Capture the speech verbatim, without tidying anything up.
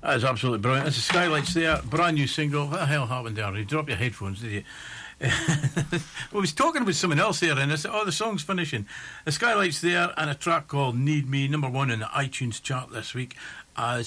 That is absolutely brilliant. That's the Skylights there, brand new single. What the hell happened there? You dropped your headphones, did you? We was talking about someone else there, and I said, oh, the song's finishing. The Skylights there, and a track called Need Me, number one in the iTunes chart this week, as